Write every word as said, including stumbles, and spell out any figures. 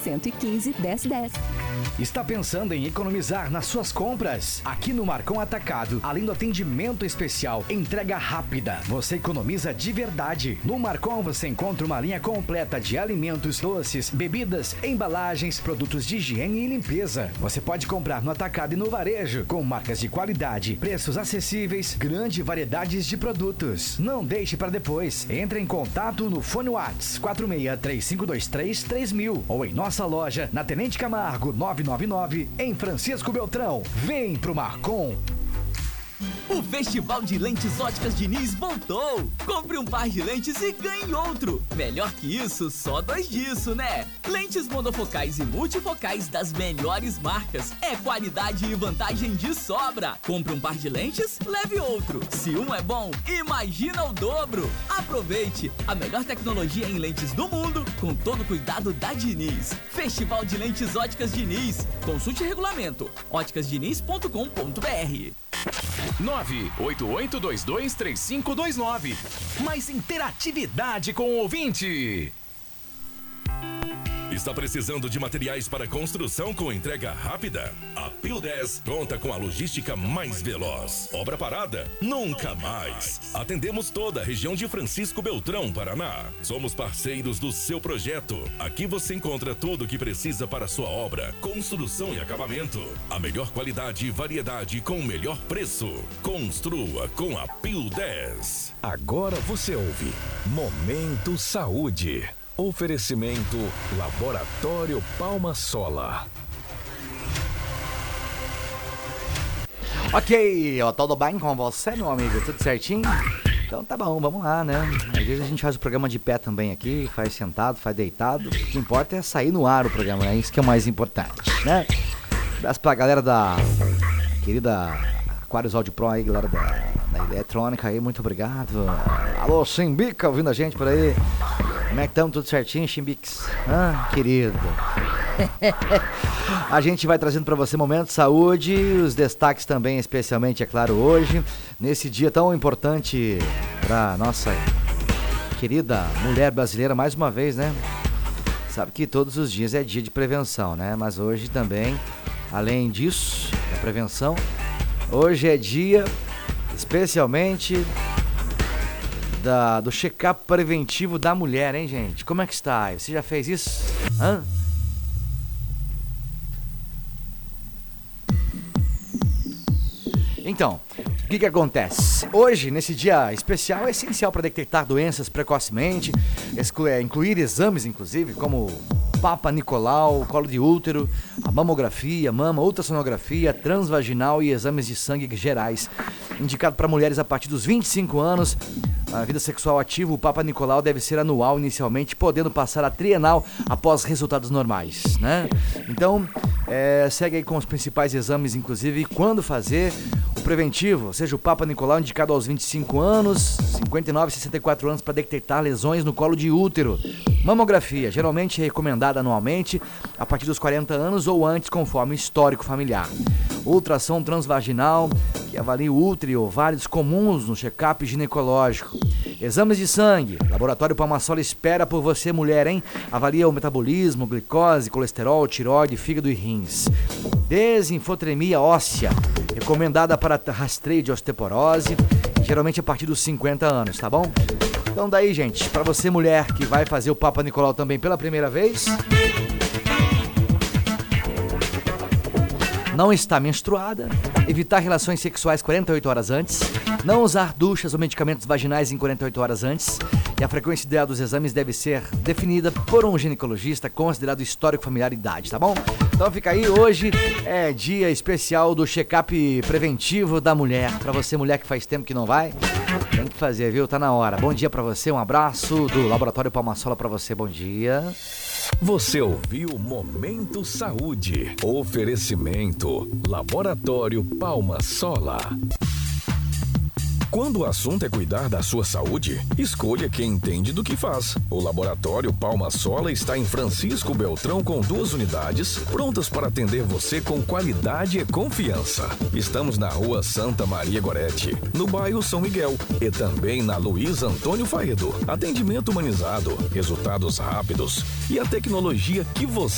cento e quinze, dez dez. Está pensando em economizar nas suas compras? Aqui no Marcon Atacado, além do atendimento especial, entrega rápida, você economiza de verdade. No Marcon você encontra uma linha completa de alimentos, doces, bebidas, embalagens, produtos de higiene e limpeza. Você pode comprar no atacado e no varejo, com marcas de qualidade, preços acessíveis, grande variedade de produtos. Não deixe para depois. Entre em contato no fone WhatsApp quatro seis três cinco dois três três mil ou em nossa loja na Tenente Camargo nove nove nove em Francisco Beltrão. Vem pro Marcon. O Festival de Lentes Óticas Diniz voltou! Compre um par de lentes e ganhe outro! Melhor que isso, só dois disso, né? Lentes monofocais e multifocais das melhores marcas. É qualidade e vantagem de sobra! Compre um par de lentes, leve outro. Se um é bom, imagina o dobro! Aproveite! A melhor tecnologia em lentes do mundo, com todo o cuidado da Diniz. Festival de Lentes Óticas Diniz. Consulte regulamento. óticas diniz ponto com ponto br. nove oito oito dois dois três cinco dois nove. Mais interatividade com o ouvinte. Está precisando de materiais para construção com entrega rápida? A Pio dez conta com a logística mais veloz. Obra parada? Nunca mais. Atendemos toda a região de Francisco Beltrão, Paraná. Somos parceiros do seu projeto. Aqui você encontra tudo o que precisa para a sua obra, construção e acabamento. A melhor qualidade e variedade com o melhor preço. Construa com a Pio dez. Agora você ouve Momento Saúde. Oferecimento Laboratório Palma Sola. Ok, ó, tudo bem com você, meu amigo? Tudo certinho? Então tá bom, vamos lá, né? Às vezes a gente faz o programa de pé também aqui, faz sentado, faz deitado. O que importa é sair no ar o programa, é isso que é o mais importante, né? Abraço pra galera da querida Aquarius Audio Pro aí, galera da, da eletrônica aí, muito obrigado. Alô, Chimbica, ouvindo a gente por aí. Como é que estamos? Tudo certinho, Chimbix? Ah, querido. A gente vai trazendo para você Momento de Saúde, os destaques também, especialmente, é claro, hoje, nesse dia tão importante para nossa querida mulher brasileira, mais uma vez, né? Sabe que todos os dias é dia de prevenção, né? Mas hoje também, além disso, da prevenção, hoje é dia, especialmente... Da, do check-up preventivo da mulher, hein, gente? Como é que está? Você já fez isso? Hã? Então, o que que acontece? Hoje, nesse dia especial, é essencial para detectar doenças precocemente, excluir, incluir exames, inclusive, como Papa Nicolau, colo de útero, a mamografia, mama, ultrassonografia, transvaginal e exames de sangue gerais. Indicado para mulheres a partir dos vinte e cinco anos, a vida sexual ativa, o Papa Nicolau deve ser anual inicialmente, podendo passar a trienal após resultados normais, né? Então, é, segue aí com os principais exames, inclusive, quando fazer o preventivo, ou seja, o Papa Nicolau indicado aos vinte e cinco anos, cinquenta e nove e sessenta e quatro anos para detectar lesões no colo de útero. Mamografia, geralmente recomendada anualmente a partir dos quarenta anos ou antes, conforme o histórico familiar. Ultrassom transvaginal, que avalia o útero e ovários comuns no check-up ginecológico. Exames de sangue, Laboratório Palma Sola espera por você, mulher, hein? Avalia o metabolismo, glicose, colesterol, tireoide, fígado e rins. Desinfotремia óssea, recomendada para rastreio de osteoporose, geralmente a partir dos cinquenta anos, tá bom? Então daí, gente, para você, mulher, que vai fazer o Papa Nicolau também pela primeira vez, não está menstruada, evitar relações sexuais quarenta e oito horas antes, não usar duchas ou medicamentos vaginais em quarenta e oito horas antes, e a frequência ideal dos exames deve ser definida por um ginecologista considerado histórico familiar e idade, tá bom? Então fica aí, hoje é dia especial do check-up preventivo da mulher. Pra você, mulher que faz tempo que não vai, tem que fazer, viu? Tá na hora. Bom dia pra você, um abraço do Laboratório Palma Sola pra você, bom dia. Você ouviu Momento Saúde. Oferecimento Laboratório Palma Sola. Quando o assunto é cuidar da sua saúde, escolha quem entende do que faz. O Laboratório Palma Sola está em Francisco Beltrão com duas unidades, prontas para atender você com qualidade e confiança. Estamos na Rua Santa Maria Gorete, no bairro São Miguel, e também na Luiz Antônio Faedo. Atendimento humanizado, resultados rápidos e a tecnologia que você